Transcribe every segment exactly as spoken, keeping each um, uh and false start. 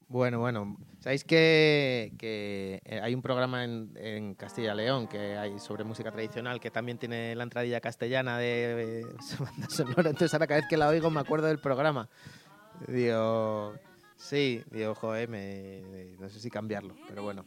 Bueno, bueno. ¿Sabéis que, que hay un programa en, en Castilla y León que hay sobre música tradicional que también tiene la entradilla castellana de, de banda sonora? Entonces ahora cada vez que la oigo me acuerdo del programa. Digo, sí, digo, joder, me, no sé si cambiarlo, pero bueno.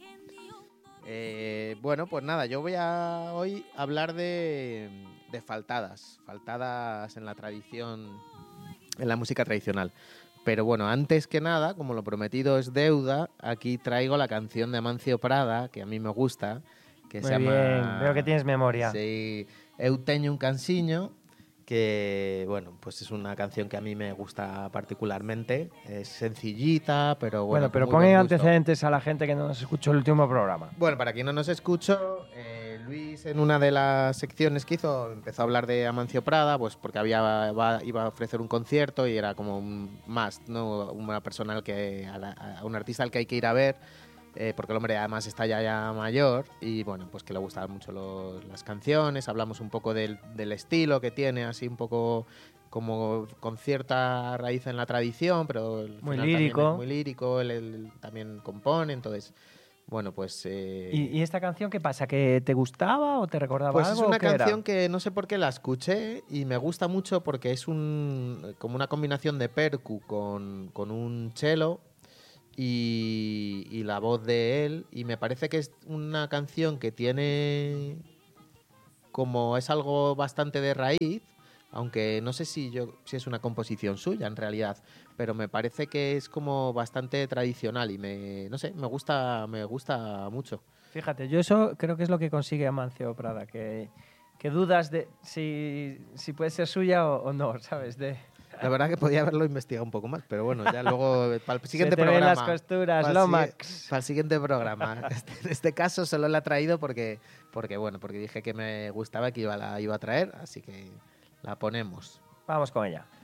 Eh, bueno, pues nada, yo voy a hoy hablar de, de faltadas, faltadas en la tradición, en la música tradicional. Pero bueno, antes que nada, como lo prometido es deuda, aquí traigo la canción de Amancio Prada, que a mí me gusta, que Muy se llama... bien, veo que tienes memoria. Sí, Eu teño un cansiño, que bueno, pues es una canción que a mí me gusta particularmente. Es sencillita, pero bueno, Bueno, pero con muy buen pon gusto. antecedentes a la gente que no nos escuchó el último programa. Bueno, para quien no nos escuchó, eh, Luis en una de las secciones que hizo empezó a hablar de Amancio Prada, pues porque había va, iba a ofrecer un concierto y era como un must, ¿no? Una persona al que, a, la, a un artista al que hay que ir a ver, eh, porque el hombre además está ya, ya mayor y bueno, pues que le gustaban mucho los, las canciones. Hablamos un poco del, del estilo que tiene, así un poco como con cierta raíz en la tradición, pero al Muy final lírico. también es muy lírico, él, él también compone, entonces... Bueno, pues... Eh... ¿Y, ¿Y esta canción qué pasa? ¿Que te gustaba o te recordaba pues algo? es una ¿o qué canción era? que no sé por qué la escuché y me gusta mucho porque es un como una combinación de percu con, con un cello y, y la voz de él, y me parece que es una canción que tiene como es algo bastante de raíz, aunque no sé si yo si es una composición suya en realidad, pero me parece que es como bastante tradicional y me no sé, me gusta me gusta mucho. Fíjate, yo eso creo que es lo que consigue Amancio Prada, que, que dudas de si, si puede ser suya o, o no, ¿sabes? De, La verdad que podía haberlo investigado un poco más, pero bueno, ya luego para el siguiente se te programa. ven las costuras, para, el Lomax. para el siguiente programa. Este, en este caso solo la he traído porque, porque bueno, porque dije que me gustaba, que iba, la iba a traer, así que la ponemos. Vamos con ella.